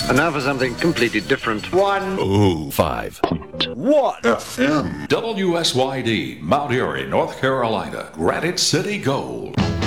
And now for something completely different. 105. What? FM. WSYD, Mount Airy, North Carolina. Granite City Gold.